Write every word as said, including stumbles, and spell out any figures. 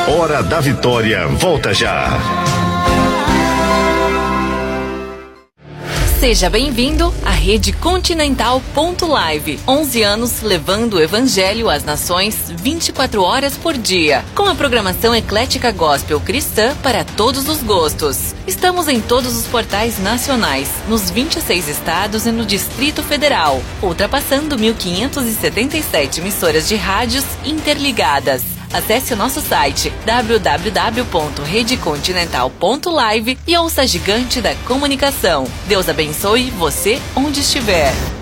Hora da Vitória, volta já. Seja bem-vindo à Rede Continental ponto live. onze anos levando o Evangelho às nações vinte e quatro horas por dia. Com a programação eclética gospel cristã para todos os gostos. Estamos em todos os portais nacionais, nos vinte e seis estados e no Distrito Federal, ultrapassando mil quinhentas e setenta e sete emissoras de rádios interligadas. Acesse o nosso site w w w ponto rede continental ponto live e ouça a gigante da comunicação. Deus abençoe você onde estiver.